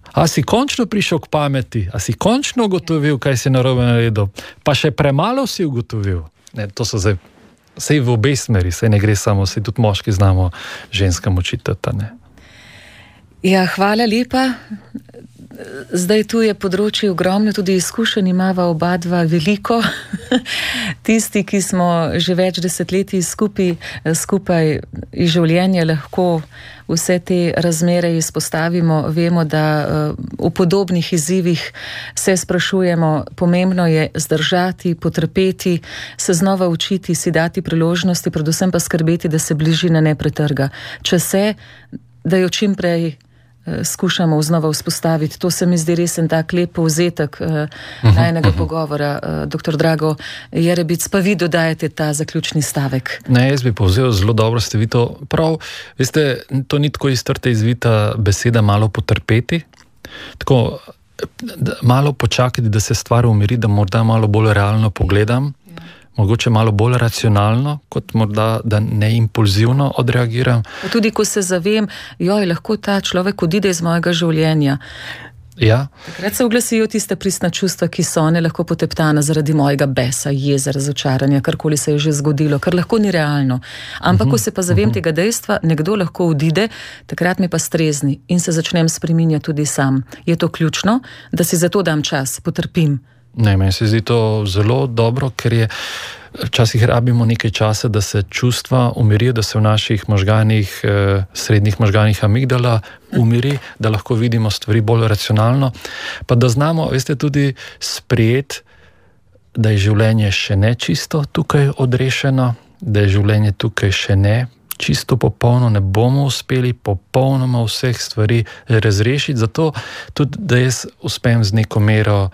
A si končno prišel k pameti, a si končno ugotovil, kaj si narobe naredil, pa še premalo si ugotovil. Ne, to so zdaj, sej v obe smeri, sej ne gre samo, sej tudi moški znamo ženskam učitati, ne. Ja, hvala lepa. Zdaj tu je področje ogromno, tudi izkušenj imava oba dva veliko. Tisti, ki smo že več desetletij skupaj iz življenja lahko vse te razmere izpostavimo, vemo, da v podobnih izzivih se sprašujemo, pomembno je zdržati, potrpeti, se znova učiti, si dati priložnosti, predvsem pa skrbeti, da se bližina ne pretrga. Če se, da jo čim prej skušamo znova vzpostaviti. To se mi zdi res en tak lep povzetek najnega pogovora. Dr. Drago Jerebic, pa vi dodajate ta zaključni stavek. Ne, jaz bi povzel, zelo dobro ste vi to prav. Veste, to ni tako iz trte izvita beseda malo potrpeti. Tako, malo počakati, da se stvar umiri, da morda malo bolj realno pogledam, mogoče malo bolj racionalno, kot morda, da ne impulzivno odreagiram. Tudi ko se zavem, lahko ta človek odide iz mojega življenja. Ja. Takrat se oglasijo tiste pristna čustva, ki so ne lahko poteptana zaradi mojega besa, jeze, razočaranja, karkoli se je že zgodilo, kar lahko ni realno. Ampak ko se pa zavem tega dejstva, nekdo lahko odide, takrat me pa strezni in se začnem spreminjati tudi sam. Je to ključno, da si za to dam čas, potrpim. Ne, meni se zdi to zelo dobro, ker je včasih rabimo nekaj časa, da se čustva umirijo, da se v naših možganih, srednjih možganih amigdala umiri, da lahko vidimo stvari bolj racionalno, pa da znamo, veste, tudi sprejeti, da je življenje še ne čisto tukaj odrešeno, da je življenje tukaj še ne čisto popolno, ne bomo uspeli popolnoma vseh stvari razrešiti, zato tudi, da jaz uspem z neko mero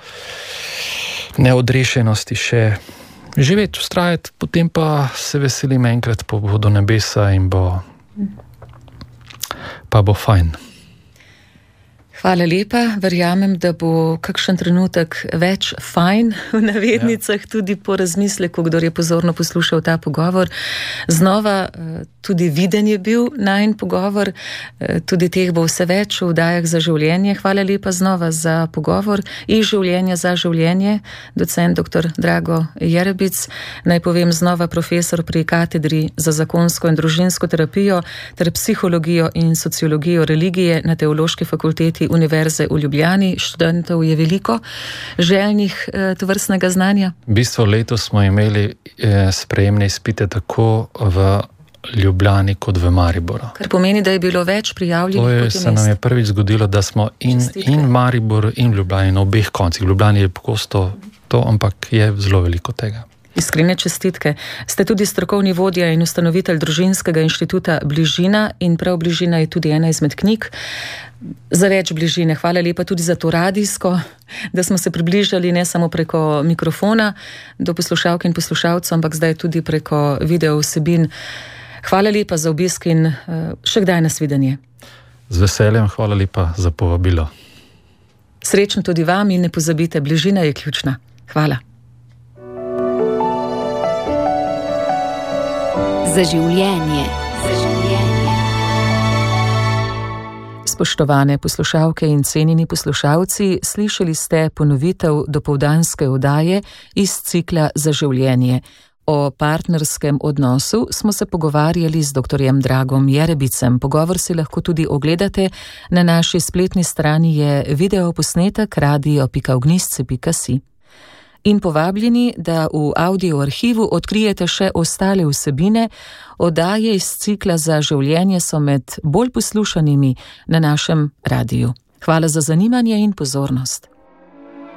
neodrešenosti še živeti, vztrajati, potem pa se veselim enkrat po do nebesa in bo fajn. Hvala lepa, verjamem, da bo kakšen trenutek več fajn v navednicah, tudi po razmisleku, kdor je pozorno poslušal ta pogovor. Znova tudi viden je bil najin pogovor, tudi teh bo vse več v oddajah za življenje. Hvala lepa znova za pogovor iz življenja za življenje, docent dr. Drago Jerebic. Naj povem znova profesor pri katedri za zakonsko in družinsko terapijo ter psihologijo in sociologijo religije na Teološki fakulteti Univerze v Ljubljani. Študentov je veliko, željnih tovrstnega znanja. V bistvu letos smo imeli sprejemne izpite tako v Ljubljani kot v Mariboru. Kar pomeni, da je bilo več prijavljenih. To se nam je prvič zgodilo, da smo in Mariboru in Ljubljani na obeh koncih. V Ljubljani je pogosto to, ampak je zelo veliko tega. Iskrene čestitke. Ste tudi strokovni vodja in ustanovitelj Družinskega inštituta Bližina in prav Bližina je tudi ena izmed knjig za več bližine. Hvala lepa tudi za to radijsko, da smo se približali ne samo preko mikrofona do poslušalk in poslušalcev, ampak zdaj tudi preko video vsebin. Hvala lepa za obisk in še kdaj nasvidenje. Z veseljem, hvala lepa za povabilo. Srečno tudi vam in ne pozabite, bližina je ključna. Hvala. Za življenje. Spoštovane poslušalke in cenjeni poslušalci, slišali ste ponovitev dopoldanske oddaje iz cikla Za življenje. O partnerskem odnosu smo se pogovarjali z dr. Dragom Jerebicem. Pogovor si lahko tudi ogledate. Na naši spletni strani je videoposnetek radio.ognisce.si. In povabljeni, da v audio arhivu odkrijete še ostale vsebine. Oddaje iz cikla Za življenje so med bolj poslušanimi na našem radiju. Hvala za zanimanje in pozornost.